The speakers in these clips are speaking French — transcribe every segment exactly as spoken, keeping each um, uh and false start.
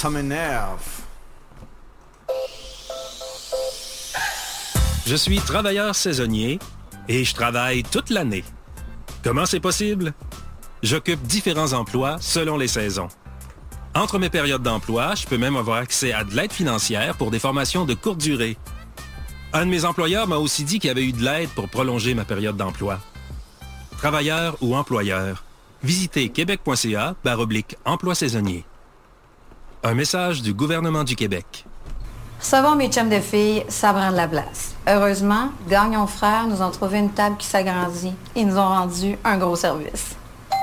ça m'énerve. Je suis travailleur saisonnier et je travaille toute l'année. Comment c'est possible? J'occupe différents emplois selon les saisons. Entre mes périodes d'emploi, je peux même avoir accès à de l'aide financière pour des formations de courte durée. Un de mes employeurs m'a aussi dit qu'il y avait eu de l'aide pour prolonger ma période d'emploi. Travailleur ou employeur, visitez québec.ca barre oblique emploi saisonnier. Un message du gouvernement du Québec. Recevons mes chums de filles, ça prend de la place. Heureusement, Gagnon Frères nous ont trouvé une table qui s'agrandit. Ils nous ont rendu un gros service.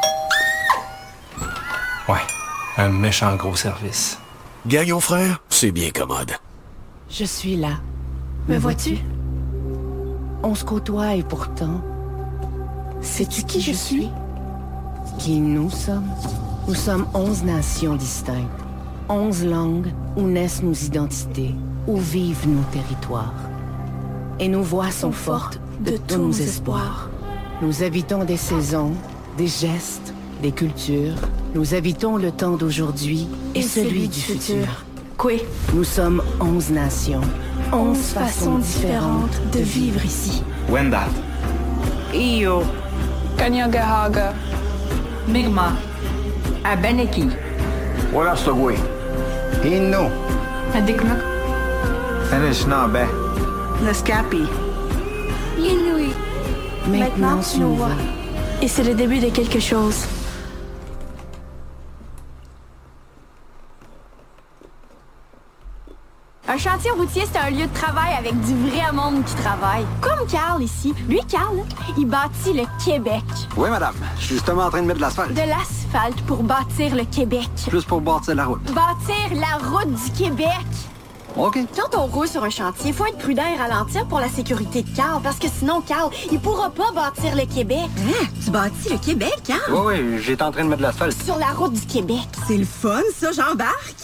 Ouais, un méchant gros service. Gagnon Frères, c'est bien commode. Je suis là. Me vois-tu? On se côtoie et pourtant... Sais-tu qui je suis? Qui nous sommes? Nous sommes onze nations distinctes. Onze langues où naissent nos identités, où vivent nos territoires. Et nos voix sont fortes de tous nos espoirs. Nous habitons des saisons, des gestes, des cultures. Nous habitons le temps d'aujourd'hui et, et celui, celui du futur. Quoi? Nous sommes onze nations, onze façons différentes de vivre ici. Wendat. Iyo. Kanyagahaga. Mi'kmaq. Abenaki. Wolastoqui. Innu. Adikmak. Anisnabe. Naskapi. Inuit. Maintenant, tu nous vois. Et c'est le début de quelque chose. Un chantier routier, c'est un lieu de travail avec du vrai monde qui travaille. Comme Carl ici. Lui, Carl, il bâtit le Québec. Oui, madame. Je suis justement en train de mettre de l'asphalte. De l'asphalte pour bâtir le Québec. Plus pour bâtir la route. Bâtir la route du Québec. OK. Quand on roule sur un chantier, il faut être prudent et ralentir pour la sécurité de Carl, parce que sinon, Carl, il pourra pas bâtir le Québec. Hein? Tu bâtis le Québec, Carl? Oui, oui, j'étais en train de mettre de l'asphalte. Sur la route du Québec. C'est le fun, ça, j'embarque.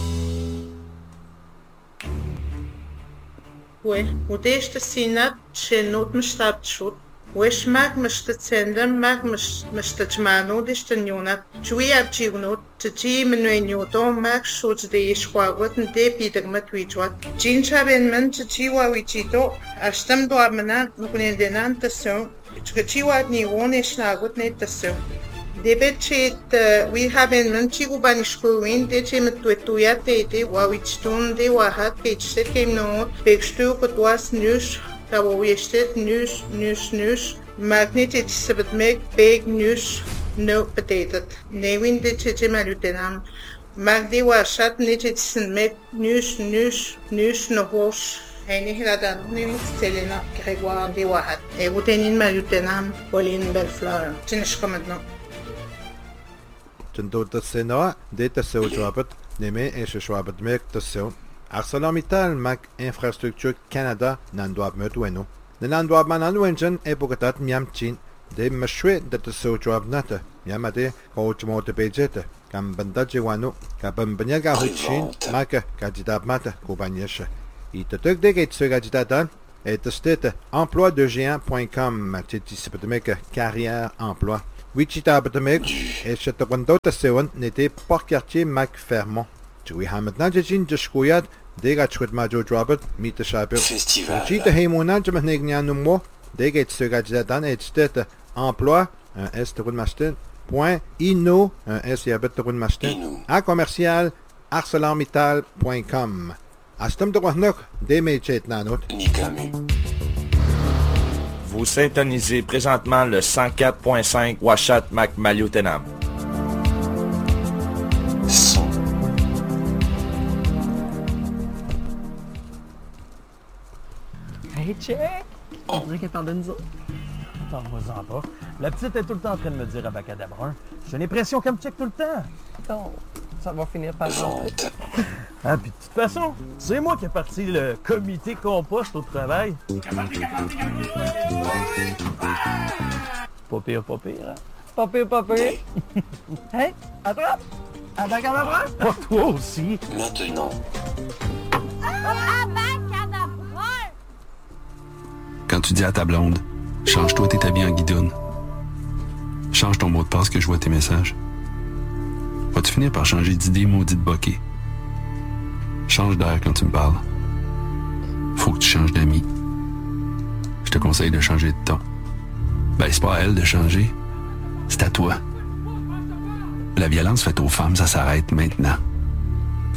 Oui, وديش تسينات شنوت مش تابتشوت ويش ماك مش تتسندم ماك مش مش تجمعنو ديش تنيونات شوية بتشيغنوت تجي من وينيوتو ماك شوت ديش خواغوت ندي بيدر متويجوات جين شابين من تجي واويجيتو أشتم دوا منان نكونين دينان تسو تجي واد نيوون إيش ناغوت نيت تسو ديبتشيت وي هابين من تشيغو بانشكوين ديتشي متويتويات تيتي واويجتون دي واحد بيتشتت كيمنوت بيكشتو كتواس نيوش كاويشتت نيوش نيوش نيوش ماغنيتي تسبتميك بيك نيوش نو بتيتت نيوين ديتشي مالوتنام ماغدي واشات نيتشي تسنميك نيوش نيوش نيوش نهوش هيني هلادان نيوش تسلينا كريغوار دي واحد ايوتينين مالوتنام ولين بالفلار تنشكمدنا Tundot Tassena, de Tasseo Joabet, Neme et Shwabet Mek Tasseo. ArcelorMittal Mac Infrastructure Canada Nandoab Metweno. The Nandoab Mananwengen Epocatat Miam Chin, de Mashwe de Tasseo Joab Nata, Yamade, Coachmote Pejete, Cambandajiwano, Cabambaniaga Huchin, Maka, Gadidab Mata, Kobanyesha. Il te tuk de Gate Gadidatan, et te state emploi de géant point com, Titisipatmek, carrière emploi. Wichita Batamik et Chatawandota Sewan n'était pas quartier Mac Fermont. Tu y as maintenant Jajin Jashkoyad, Degachwit Majo Drobert, Mita Shabir. Festival. Chita Heimona, Jamanianumo, Degat Sugajadan et Stet, emploi, un S de Runmastin, point Ino, un S Yabet de Runmastin, à commercial, arcelormittal point com. Astum de Wanok, Demechet Nanot. Nikame. Vous syntonisez présentement le cent quatre point cinq Washat Mac-Maliotenam. Son. Hey, check! On dirait qu'elle parle de nous autres. Attends-moi-en pas. La petite est tout le temps en train de me dire abacadabrun. J'ai l'impression qu'elle me check tout le temps. Non, ça va finir par rentrer. Ah, puis de toute façon, c'est moi qui ai parti le comité compost au travail. Pas pire, pas pire, hein? Pas pire, pas pire. Hein? Attrape! Abacadabra! Pas toi aussi! Maintenant. Abacadabra! Quand tu dis à ta blonde, change-toi tes habits en guidoune. Change ton mot de passe que je vois tes messages. Vas-tu finir par changer d'idée maudite bokeh? changes d'air quand tu me parles. Faut que tu changes d'amis. Je te conseille de changer de ton. Ben, c'est pas à elle de changer. C'est à toi. La violence faite aux femmes, ça s'arrête maintenant.